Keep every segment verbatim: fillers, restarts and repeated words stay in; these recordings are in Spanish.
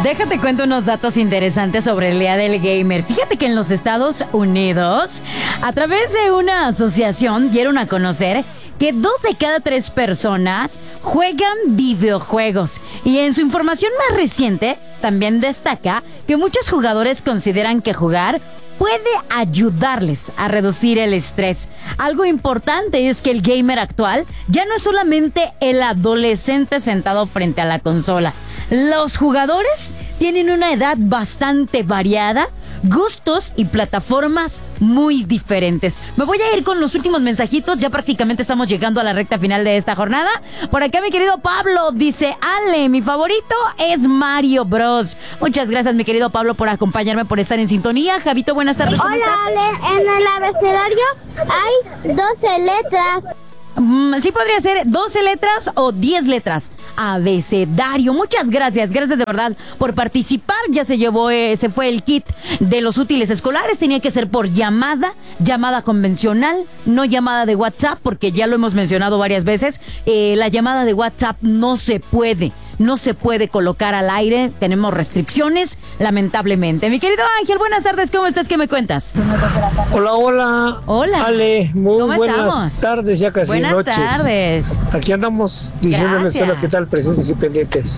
Déjate cuento unos datos interesantes sobre el Día del Gamer. Fíjate que en los Estados Unidos, a través de una asociación, dieron a conocer que dos de cada tres personas juegan videojuegos. Y en su información más reciente, también destaca que muchos jugadores consideran que jugar puede ayudarles a reducir el estrés. Algo importante es que el gamer actual ya no es solamente el adolescente sentado frente a la consola. Los jugadores tienen una edad bastante variada, gustos y plataformas muy diferentes. Me voy a ir con los últimos mensajitos, ya prácticamente estamos llegando a la recta final de esta jornada. Por acá mi querido Pablo dice: Ale, mi favorito es Mario Bros. Muchas gracias mi querido Pablo por acompañarme, por estar en sintonía. Javito, buenas tardes, ¿cómo Hola, estás? Ale, en el abecedario hay doce letras. Mm, sí podría ser doce letras o diez letras. Abecedario. Muchas gracias, gracias de verdad por participar. Ya se llevó, eh, se fue el kit de los útiles escolares. Tenía que ser por llamada, llamada convencional, no llamada de WhatsApp, porque ya lo hemos mencionado varias veces. Eh, la llamada de WhatsApp no se puede. No se puede colocar al aire, tenemos restricciones, lamentablemente. Mi querido Ángel, buenas tardes, ¿cómo estás? ¿Qué me cuentas? Hola, hola. Hola. Ale, muy ¿Cómo buenas estamos? tardes, ya casi Buenas noches. tardes. Aquí andamos diciéndoles Gracias. todo qué tal, presentes y pendientes.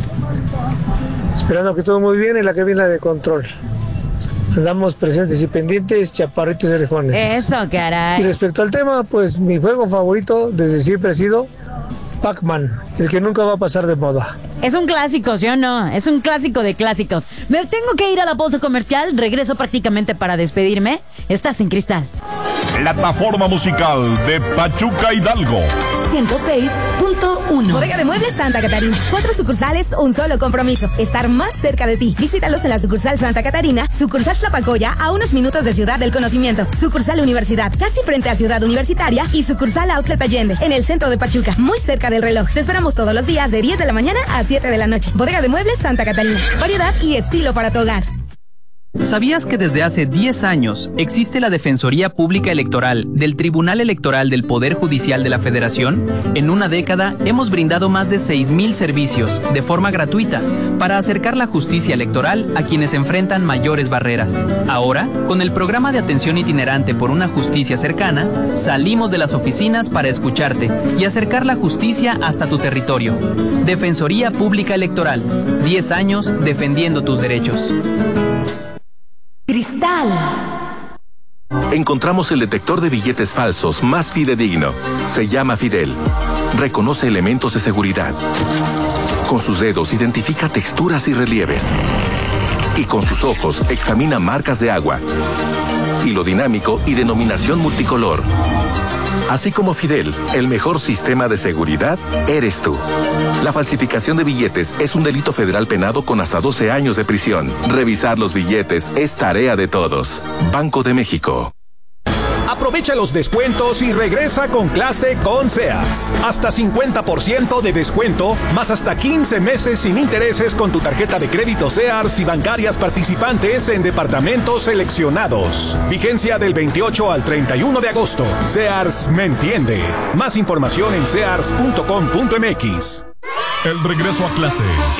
Esperando que todo muy bien en la cabina de control. Andamos presentes y pendientes, chaparritos y orejones. Eso, Y caray. respecto al tema, pues mi juego favorito desde siempre ha sido Pac-Man, el que nunca va a pasar de moda. Es un clásico, ¿sí o no? Es un clásico de clásicos. Me tengo que ir a la pausa comercial, regreso prácticamente para despedirme. Estás en Cristal. Plataforma musical de Pachuca Hidalgo. ciento seis punto uno. Bodega de Muebles Santa Catarina. Cuatro sucursales, un solo compromiso. Estar más cerca de ti. Visítalos en la sucursal Santa Catarina, sucursal Tlapacoya, a unos minutos de Ciudad del Conocimiento, sucursal Universidad, casi frente a Ciudad Universitaria, y sucursal Outlet Allende, en el centro de Pachuca, muy cerca del reloj. Te esperamos todos los días de diez de la mañana a siete de la noche. Bodega de Muebles Santa Catarina. Variedad y estilo para tu hogar. ¿Sabías que desde hace diez años existe la Defensoría Pública Electoral del Tribunal Electoral del Poder Judicial de la Federación? En una década hemos brindado más de seis mil servicios de forma gratuita para acercar la justicia electoral a quienes enfrentan mayores barreras. Ahora, con el programa de atención itinerante por una justicia cercana, salimos de las oficinas para escucharte y acercar la justicia hasta tu territorio. Defensoría Pública Electoral, diez años defendiendo tus derechos. Cristal. Encontramos el detector de billetes falsos más fidedigno. Se llama Fidel. Reconoce elementos de seguridad. Con sus dedos identifica texturas y relieves. Y con sus ojos examina marcas de agua, hilo dinámico y denominación multicolor. Así como Fidel, el mejor sistema de seguridad eres tú. La falsificación de billetes es un delito federal penado con hasta doce años de prisión. Revisar los billetes es tarea de todos. Banco de México. Aprovecha los descuentos y regresa con clase con Sears. Hasta cincuenta por ciento de descuento, más hasta quince meses sin intereses con tu tarjeta de crédito Sears y bancarias participantes en departamentos seleccionados. Vigencia del veintiocho al treinta y uno de agosto. Sears me entiende. Más información en sears punto com punto m x. El regreso a clases.